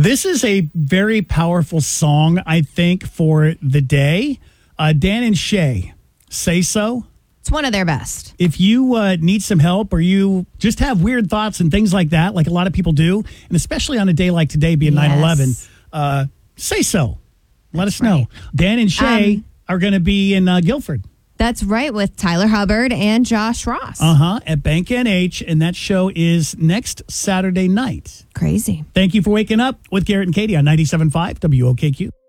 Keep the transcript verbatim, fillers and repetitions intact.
This is a very powerful song, I think, for the day. Uh, Dan and Shay, Say So. It's one of their best. If you uh, need some help or you just have weird thoughts and things like that, like a lot of people do, and especially on a day like today being Yes. nine eleven, uh, say so. Let That's us know. right. Dan and Shay Um, are going to be in uh, Guilford. That's right, with Tyler Hubbard and Josh Ross. Uh-huh, at Bank N H, and that show is next Saturday night. Crazy. Thank you for waking up with Garrett and Katie on ninety-seven point five W O K Q.